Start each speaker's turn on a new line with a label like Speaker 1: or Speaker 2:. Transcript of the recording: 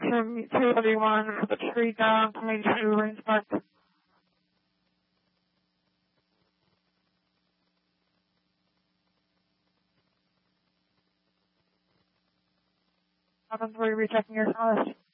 Speaker 1: Action 231 for the tree down, 22 range mark. 3, rechecking your status.